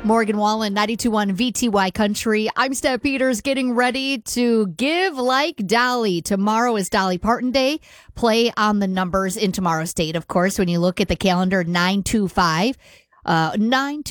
Morgan Wallen, 92.1 VTY Country. I'm Steph Peters, getting ready to give like Dolly. Tomorrow is Dolly Parton Day. Play on the numbers in tomorrow's date, of course. When you look at the calendar, 925.